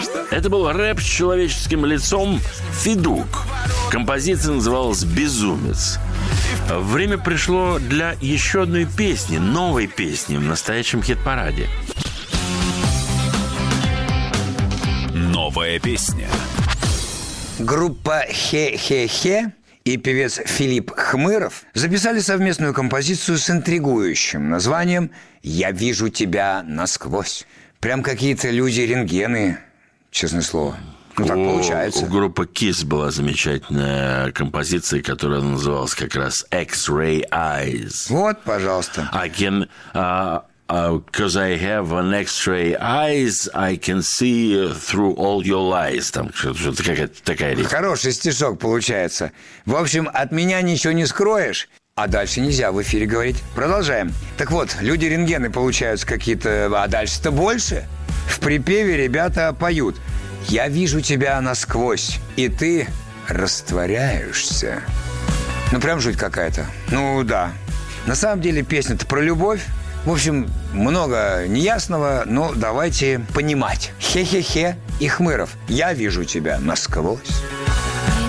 Это был рэп с человеческим лицом «Федук». Композиция называлась «Безумец». Время пришло для еще одной песни, новой песни в настоящем хит-параде. Новая песня. Группа «Хе-хе-хе» и певец Филипп Хмыров записали совместную композицию с интригующим названием «Я вижу тебя насквозь». Прям какие-то люди-рентгены, честное слово. Ну, так получается. У группы Kiss была замечательная композиция, которая называлась как раз X-Ray Eyes. Вот, пожалуйста. I can... Because I have an X-ray eyes, I can see through all your lies. Там что-то какая-то такая речь. Хороший стишок получается. В общем, от меня ничего не скроешь. А дальше нельзя в эфире говорить. Продолжаем. Так вот, люди-рентгены получаются какие-то... А дальше-то больше. В припеве ребята поют. «Я вижу тебя насквозь, и ты растворяешься». Ну, прям жуть какая-то. Ну, да. На самом деле песня-то про любовь. В общем, много неясного, но давайте понимать. Хе-хе-хе и Хмыров. «Я вижу тебя насквозь».